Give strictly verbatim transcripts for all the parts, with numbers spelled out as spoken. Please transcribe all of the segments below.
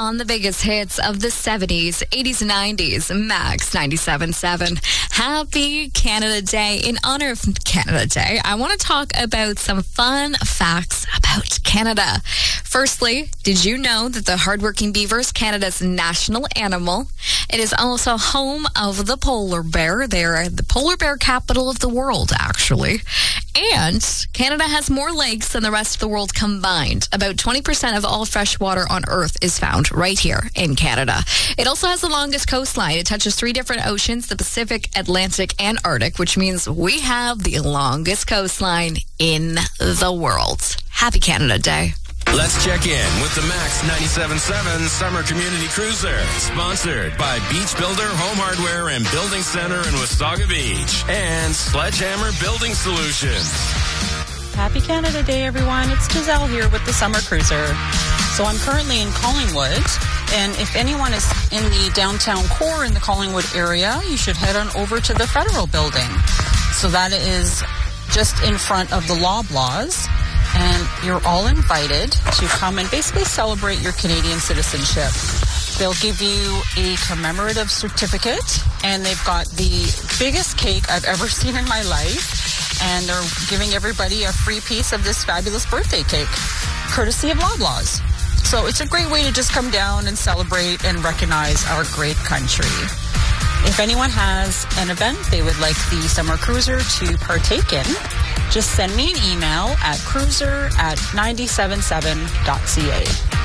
on the biggest hits of the seventies, eighties, and nineties. Max ninety-seven point seven. Happy Canada Day. In honor of Canada Day, I want to talk about some fun facts about Canada. Firstly, did you know that the hardworking beaver is Canada's national animal? It is also home of the polar bear. They are the polar bear capital of the world, actually. And Canada has more lakes than the rest of the world combined. About twenty percent of all fresh water on Earth is found right here in Canada. It also has the longest coastline. It touches three different oceans, the Pacific, Atlantic, and Arctic, which means we have the longest coastline in the world. Happy Canada Day. Let's check in with the Max ninety-seven point seven Summer Community Cruiser, sponsored by Beach Builder Home Hardware and Building Center in Wasaga Beach and Sledgehammer Building Solutions. Happy Canada Day, everyone. It's Giselle here with the Summer Cruiser. So I'm currently in Collingwood, and if anyone is in the downtown core in the Collingwood area, you should head on over to the Federal Building. So that is just in front of the Loblaws. And you're all invited to come and basically celebrate your Canadian citizenship. They'll give you a commemorative certificate, and they've got the biggest cake I've ever seen in my life. And they're giving everybody a free piece of this fabulous birthday cake, courtesy of Loblaws. So it's a great way to just come down and celebrate and recognize our great country. If anyone has an event they would like the Summer Cruiser to partake in, just send me an email at cruiser at ninety-seven seven dot c a.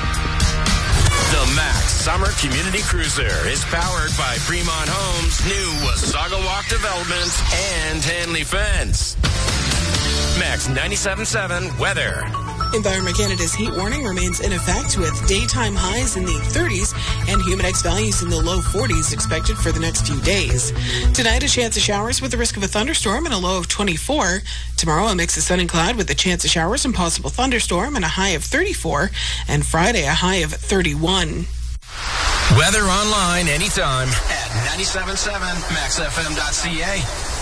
The Max Summer Community Cruiser is powered by Fremont Homes, new Wasaga Walk Development, and Hanley Fence. Max ninety-seven point seven weather. Environment Canada's heat warning remains in effect with daytime highs in the thirties and humidex values in the low forties expected for the next few days. Tonight, a chance of showers with the risk of a thunderstorm and a low of twenty-four. Tomorrow, a mix of sun and cloud with a chance of showers and possible thunderstorm and a high of thirty-four. And Friday, a high of thirty-one. Weather online anytime at ninety-seven point seven max f m dot c a.